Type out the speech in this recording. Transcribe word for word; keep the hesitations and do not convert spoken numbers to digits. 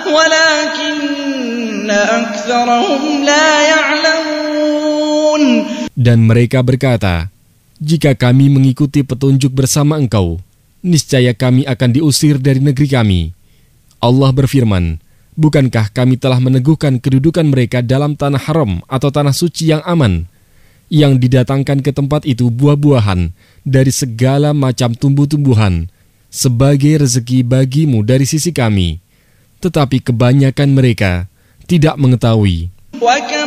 ولكن أكثرهم لا يعلمون. Dan mereka berkata, jika kami mengikuti petunjuk bersama engkau, niscaya kami akan diusir dari negeri kami. Allah berfirman, bukankah kami telah meneguhkan kedudukan mereka dalam tanah haram atau tanah suci yang aman, yang didatangkan ke tempat itu buah-buahan dari segala macam tumbuh-tumbuhan, sebagai rezeki bagimu dari sisi kami. Tetapi kebanyakan mereka tidak mengetahui.